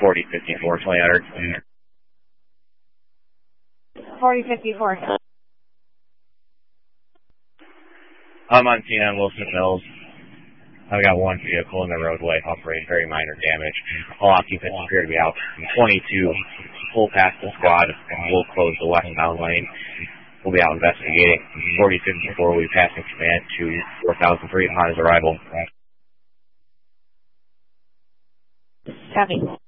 4054, 2000. 4054. I'm on scene on Wilson Mills. I've got one vehicle in the roadway operating very minor damage. All occupants appear to be out. 22, pull past the squad, and we'll close the westbound lane. We'll be out investigating. 4054 will be passing command to 4003 upon his arrival. Copy.